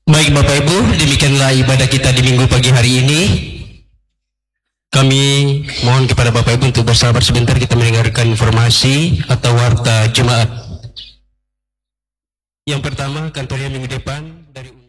Baik Bapak Ibu, demikianlah ibadah kita di minggu pagi hari ini. Kami mohon kepada Bapak Ibu untuk bersabar sebentar, kita mendengarkan informasi atau warta Jumat. Yang pertama, kantornya minggu depan dari